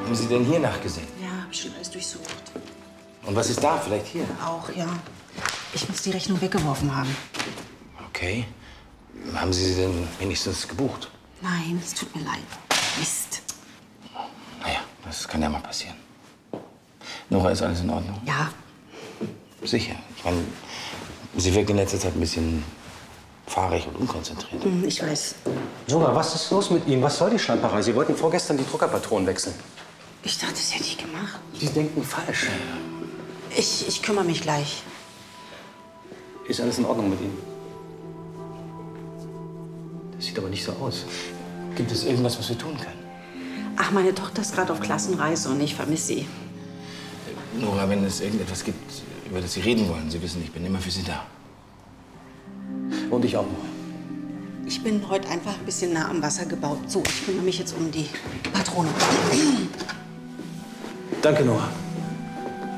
Haben Sie denn hier nachgesehen? Ja, hab schon alles durchsucht. Und was ist da? Vielleicht hier? Auch, ja. Ich muss die Rechnung weggeworfen haben. Okay. Haben Sie sie denn wenigstens gebucht? Nein, es tut mir leid. Mist. Naja, das kann ja mal passieren. Nora, ist alles in Ordnung? Ja. Sicher. Ich meine, sie wirkt in letzter Zeit ein bisschen fahrig und unkonzentriert. Ich weiß. Nora, was ist los mit Ihnen? Was soll die Schlamperei? Sie wollten vorgestern die Druckerpatronen wechseln. Ich dachte, das hätte ich gemacht. Sie denken falsch. Ich kümmere mich gleich. Ist alles in Ordnung mit Ihnen? Das sieht aber nicht so aus. Gibt es irgendwas, was wir tun können? Ach, meine Tochter ist gerade auf Klassenreise und ich vermisse sie. Nora, wenn es irgendetwas gibt, über das Sie reden wollen, Sie wissen, ich bin immer für Sie da. Und ich auch. Ich bin heute einfach ein bisschen nah am Wasser gebaut. So, ich kümmere mich jetzt um die Patrone. Danke, Nora.